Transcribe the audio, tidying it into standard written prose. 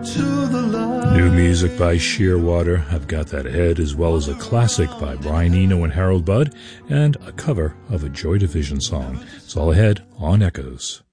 New music by Shearwater, I've Got That Head, as well as a classic by Brian Eno and Harold Budd, and a cover of a Joy Division song. It's all ahead on Echoes.